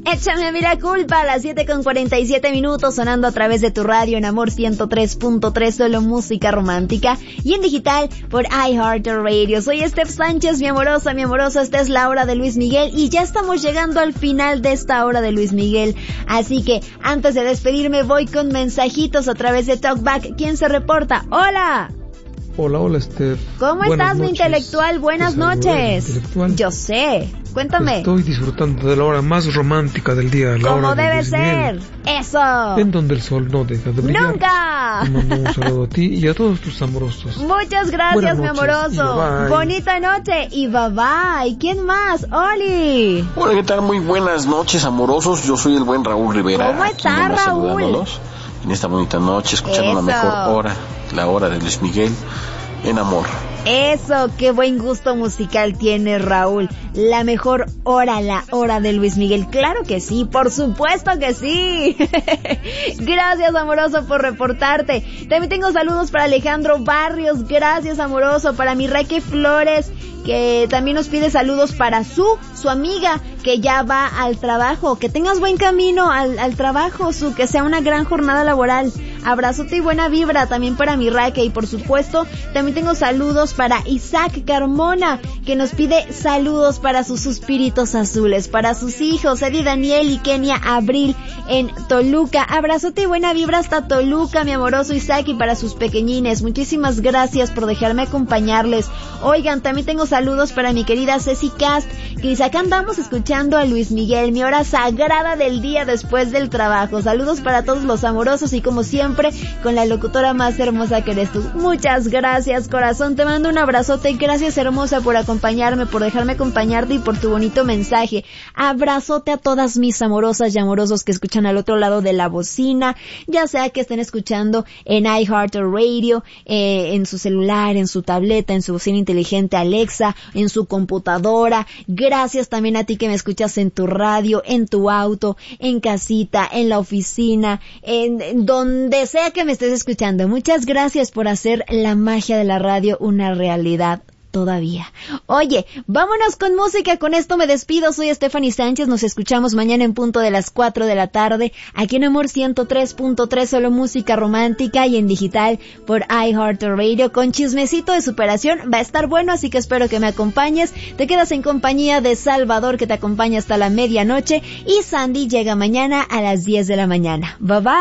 Échame a mí la culpa a las 7:47 sonando a través de tu radio en Amor 103.3, solo música romántica, y en digital por iHeartRadio. Soy Steph Sánchez, mi amorosa, mi amoroso. Esta es la hora de Luis Miguel y ya estamos llegando al final de esta hora de Luis Miguel. Así que antes de despedirme voy con mensajitos a través de Talkback. ¿Quién se reporta? ¡Hola! Hola, Steph. ¿Cómo estás, mi intelectual? Buenas noches. Yo sé. Cuéntame. Estoy disfrutando de la hora más romántica del día. La Como hora debe ser. Eso. En donde el sol no deja de brillar. ¡Nunca! Te mando un saludo a ti y a todos tus amorosos. Muchas gracias, mi amoroso. Bye bye. Bonita noche y bye bye. ¿Quién más? ¡Oli! Hola, ¿qué tal? Muy buenas noches, amorosos. Yo soy el buen Raúl Rivera. ¿Cómo estás, Raúl? En esta bonita noche, escuchando la mejor hora, la hora de Luis Miguel en amor. Eso, qué buen gusto musical tiene Raúl. La mejor hora, la hora de Luis Miguel. Claro que sí, por supuesto que sí. Gracias, amoroso, por reportarte. También tengo saludos para Alejandro Barrios. Gracias, amoroso. Para mi Raque Flores, que también nos pide saludos para su amiga, que ya va al trabajo. Que tengas buen camino al trabajo, que sea una gran jornada laboral. Abrazote y buena vibra también para mi Raque. Y por supuesto, también tengo saludos para Isaac Carmona, que nos pide saludos para sus suspiritos azules, para sus hijos, Eddie Daniel y Kenia Abril en Toluca. Abrazote y buena vibra hasta Toluca, mi amoroso Isaac, y para sus pequeñines. Muchísimas gracias por dejarme acompañarles. Oigan, también tengo saludos para mi querida Ceci Cast, que dice, acá andamos escuchando a Luis Miguel, mi hora sagrada del día después del trabajo. Saludos para todos los amorosos y como siempre, con la locutora más hermosa que eres tú. Muchas gracias, corazón, te mando un abrazote. Gracias, hermosa, por acompañarme, por dejarme acompañarte y por tu bonito mensaje. Abrazote a todas mis amorosas y amorosos que escuchan al otro lado de la bocina, ya sea que estén escuchando en iHeartRadio, en su celular, en su tableta, en su bocina inteligente Alexa, en su computadora. Gracias también a ti que me escuchas en tu radio, en tu auto, en casita, en la oficina, en donde sea que me estés escuchando. Muchas gracias por hacer la magia de la radio una realidad todavía. Oye, vámonos con música. Con esto me despido. Soy Stephanie Sánchez. Nos escuchamos mañana en punto de las 4 de la tarde aquí en Amor 103.3, solo música romántica, y en digital por iHeartRadio con chismecito de superación. Va a estar bueno, así que espero que me acompañes. Te quedas en compañía de Salvador, que te acompaña hasta la medianoche, y Sandy llega mañana a las 10 de la mañana. Bye bye.